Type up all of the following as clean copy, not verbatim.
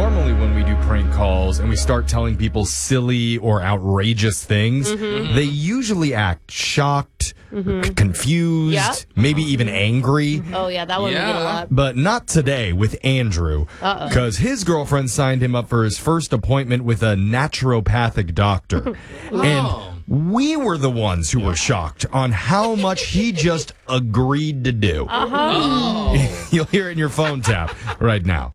normally when we do prank calls and we start telling people silly or outrageous things, they usually act shocked, confused, maybe even angry. Oh, yeah, that one we get a lot. But not today with Andrew, because his girlfriend signed him up for his first appointment with a naturopathic doctor. And we were the ones who were shocked on how much he just agreed to do. You'll hear it in your phone tap right now.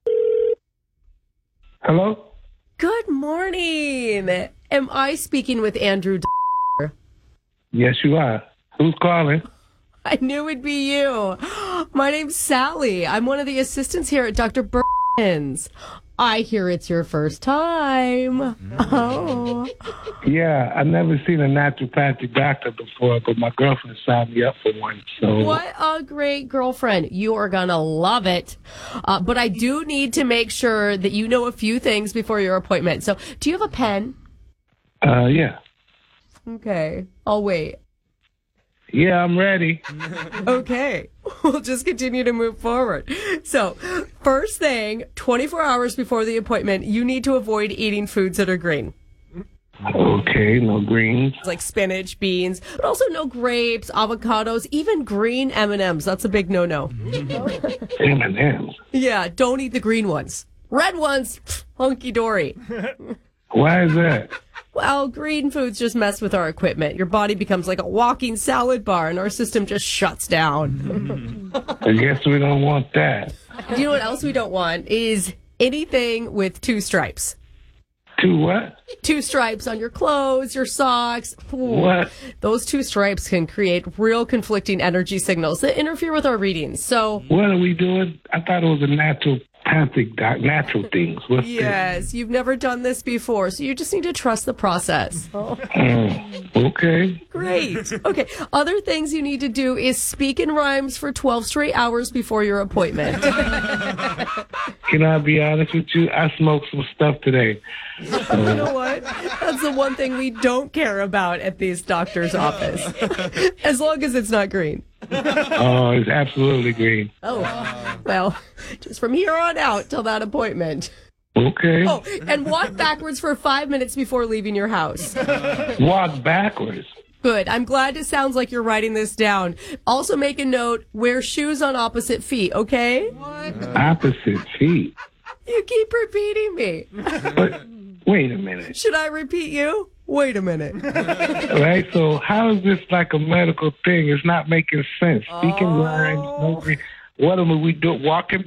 Hello? Good morning. Am I speaking with Andrew? Yes, you are. Who's calling? I knew it'd be you. My name's Sally. I'm one of the assistants here at Dr. Burns. I hear it's your first time. Oh. Yeah, I've never seen a naturopathic doctor before, but my girlfriend signed me up for one. So What a great girlfriend. You are going to love it. But I do need to make sure that you know a few things before your appointment. So do you have a pen? Yeah. Okay. I'll wait. Yeah, I'm ready. Okay. We'll just continue to move forward. So, first thing, 24 hours before the appointment, you need to avoid eating foods that are green. Okay, no greens. Like spinach, beans, but also no grapes, avocados, even green M&Ms. That's a big no-no. M&M's. Yeah, don't eat the green ones. Red ones, hunky-dory. Why is that? Well, green foods just mess with our equipment. Your body becomes like a walking salad bar, and our system just shuts down. I guess we don't want that. You know what else we don't want is anything with 2 stripes. 2 what? 2 stripes on your clothes, your socks. Ooh. What? Those 2 stripes can create real conflicting energy signals that interfere with our readings. So, What are we doing? I thought it was a natural things. What's yes, you've never done this before, so you just need to trust the process. Okay. Great. Okay. Other things you need to do is speak in rhymes for 12 straight hours before your appointment. Can I be honest with you? I smoked some stuff today. You know what? That's the one thing we don't care about at this doctor's office. As long as it's not green. Oh, it's absolutely green. Oh, well, just from here on out till that appointment. Okay. Oh, and walk backwards for 5 minutes before leaving your house. Walk backwards. Good. I'm glad it sounds like you're writing this down. Also make a note, wear shoes on opposite feet, okay? Opposite feet. You keep repeating me. But wait a minute. Should I repeat you? Wait a minute. Right? So how is this like a medical thing? It's not making sense. Speaking lines, what am we doing? Walking